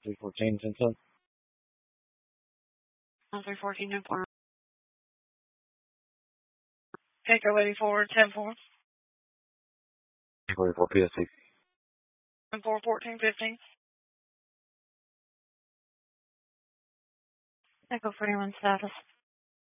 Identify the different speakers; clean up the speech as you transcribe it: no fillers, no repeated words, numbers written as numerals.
Speaker 1: 314, 10
Speaker 2: 314, inform. Echo 84, 10-4.
Speaker 1: Echo 84, PSC.
Speaker 2: 10-4, 14-15. Echo 41, status.